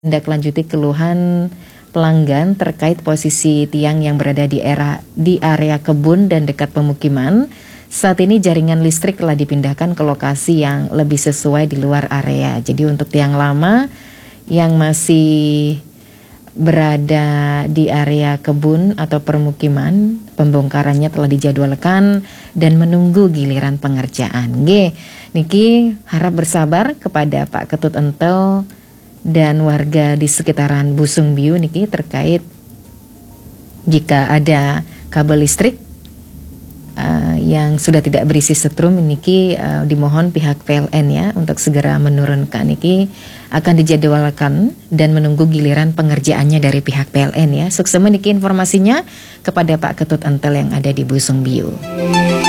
Tindak lanjuti keluhan pelanggan terkait posisi tiang yang berada di area kebun dan dekat pemukiman. Saat ini jaringan listrik telah dipindahkan ke lokasi yang lebih sesuai di luar area. Jadi untuk tiang lama yang masih berada di area kebun atau permukiman, pembongkarannya telah dijadwalkan dan menunggu giliran pengerjaan. Niki harap bersabar kepada Pak Ketut Entel dan warga di sekitaran Busung Biu niki terkait jika ada kabel listrik yang sudah tidak berisi setrum niki, dimohon pihak PLN ya untuk segera menurunkan. Niki akan dijadwalkan dan menunggu giliran pengerjaannya dari pihak PLN ya. Sukses niki informasinya kepada Pak Ketut Entel yang ada di Busung Biu.